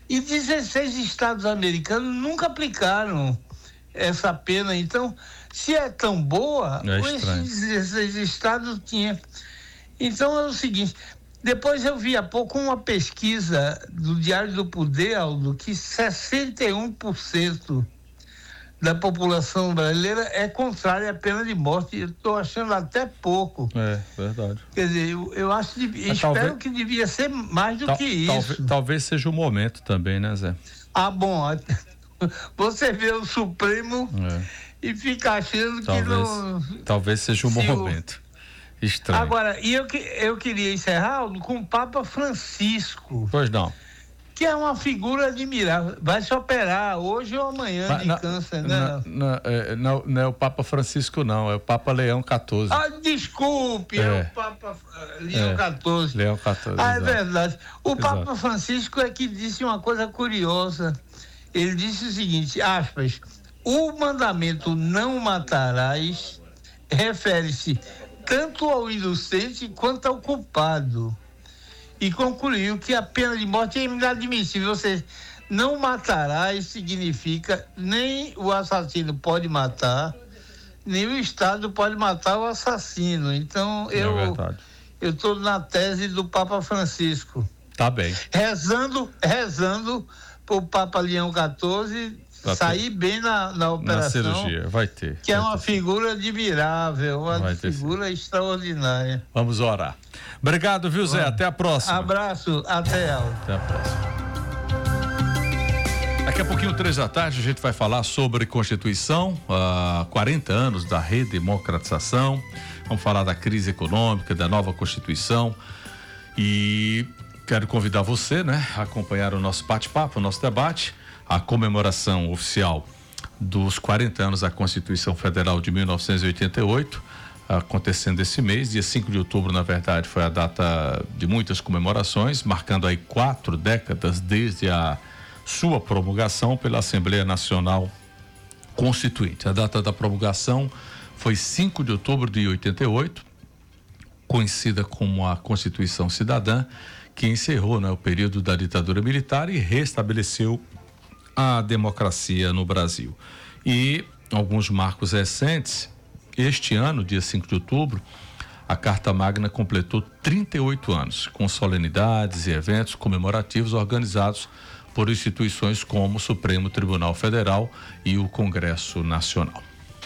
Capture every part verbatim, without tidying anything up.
E dezesseis estados americanos nunca aplicaram essa pena. Então, se é tão boa, é esses dezesseis estados tinham. Então é o seguinte, depois eu vi há pouco uma pesquisa do Diário do Poder, Aldo, que sessenta e um por cento da população brasileira é contrária à pena de morte. Eu estou achando até pouco. É, verdade. Quer dizer, eu, eu acho, espero talvez, que devia ser mais do tal, que isso. Talvez, talvez seja o momento também, né, Zé? Ah, bom, você vê o Supremo é. e fica achando talvez, que não... Talvez seja o momento. O... Estranho. Agora, e eu, eu queria encerrar, Aldo, com o Papa Francisco. Pois não. Que é uma figura admirável. Vai se operar hoje ou amanhã Mas, de na, câncer, na, né? Na, é, não, não é o Papa Francisco, não. É o Papa Leão quatorze. Ah, desculpe, é, é o Papa Leão é, quatorze. Leão quatorze. Ah, é exato. verdade. O Exato. Papa Francisco é que disse uma coisa curiosa. Ele disse o seguinte, aspas, o mandamento não matarás refere-se tanto ao inocente quanto ao culpado. E concluiu que a pena de morte é inadmissível. Ou seja, não matarás significa nem o assassino pode matar, nem o Estado pode matar o assassino. Então, eu é eu estou na tese do Papa Francisco. Tá bem. Rezando, rezando para o Papa Leão quatorze Vai sair ter. bem na, na operação. Na cirurgia, vai ter. Que vai é uma ter. figura admirável, uma vai ter, figura sim. extraordinária. Vamos orar. Obrigado, viu, Zé? Vamos. Até a próxima. Abraço, até. Até a próxima. Daqui a pouquinho, três da tarde, a gente vai falar sobre Constituição, uh, quarenta anos da redemocratização. Vamos falar da crise econômica, da nova Constituição. E quero convidar você, né, a acompanhar o nosso bate-papo, o nosso debate. A comemoração oficial dos quarenta anos da Constituição Federal de mil novecentos e oitenta e oito, acontecendo esse mês, dia cinco de outubro, na verdade, foi a data de muitas comemorações, marcando aí quatro décadas desde a sua promulgação pela Assembleia Nacional Constituinte. A data da promulgação foi cinco de outubro de oitenta e oito, conhecida como a Constituição Cidadã, que encerrou, né, o período da ditadura militar e restabeleceu a democracia no Brasil. E alguns marcos recentes, este ano, dia cinco de outubro, a Carta Magna completou trinta e oito anos, com solenidades e eventos comemorativos organizados por instituições como o Supremo Tribunal Federal e o Congresso Nacional.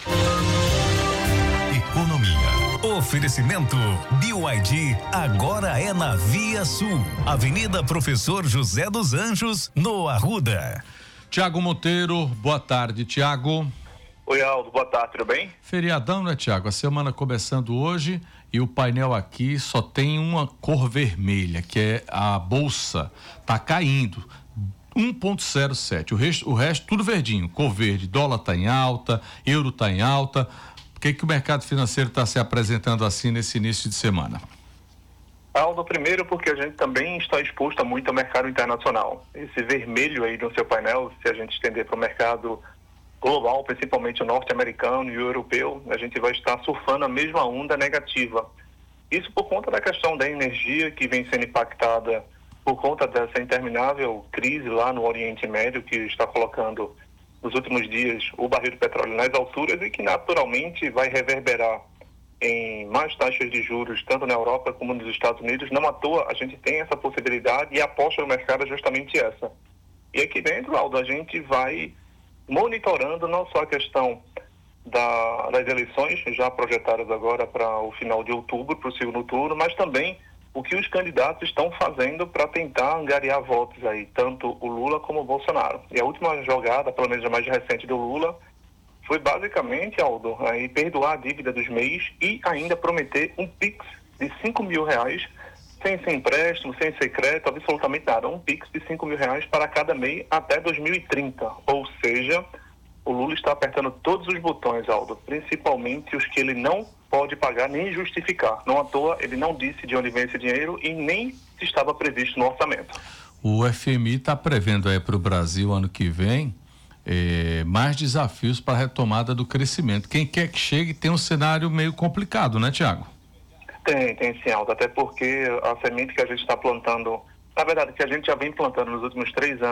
Economia. Oferecimento B Y D agora é na Via Sul, Avenida Professor José dos Anjos, no Arruda. Tiago Monteiro, boa tarde, Tiago. Oi, Aldo, boa tarde, tudo bem? Feriadão, né, Tiago? A semana começando hoje e o painel aqui só tem uma cor vermelha, que é a bolsa, tá caindo, um ponto zero sete, o resto, o resto tudo verdinho, cor verde, dólar tá em alta, euro tá em alta. Por que que o mercado financeiro está se apresentando assim nesse início de semana? Aldo, primeiro porque a gente também está exposto a muito ao mercado internacional. Esse vermelho aí no seu painel, se a gente estender para o mercado global, principalmente o norte-americano e o europeu, a gente vai estar surfando a mesma onda negativa. Isso por conta da questão da energia que vem sendo impactada por conta dessa interminável crise lá no Oriente Médio, que está colocando nos últimos dias o barril de petróleo nas alturas e que naturalmente vai reverberar em mais taxas de juros, tanto na Europa como nos Estados Unidos. Não à toa a gente tem essa possibilidade e a aposta do mercado é justamente essa. E aqui dentro, Aldo, a gente vai monitorando não só a questão da, das eleições, já projetadas agora para o final de outubro, para o segundo turno, mas também o que os candidatos estão fazendo para tentar angariar votos aí, tanto o Lula como o Bolsonaro. E a última jogada, pelo menos a mais recente do Lula, foi basicamente, Aldo, aí perdoar a dívida dos M E Is e ainda prometer um Pix de cinco mil reais, sem ser empréstimo, sem ser crédito, absolutamente nada. Um Pix de cinco mil reais para cada M E I até dois mil e trinta. Ou seja, o Lula está apertando todos os botões, Aldo, principalmente os que ele não pode pagar nem justificar. Não à toa, ele não disse de onde vem esse dinheiro e nem estava previsto no orçamento. O F M I está prevendo aí para o Brasil ano que vem É, mais desafios para a retomada do crescimento. Quem quer que chegue tem um cenário meio complicado, né, Tiago? Tem, tem sim, Aldo, até porque a semente que a gente está plantando, na verdade, que a gente já vem plantando nos últimos três anos,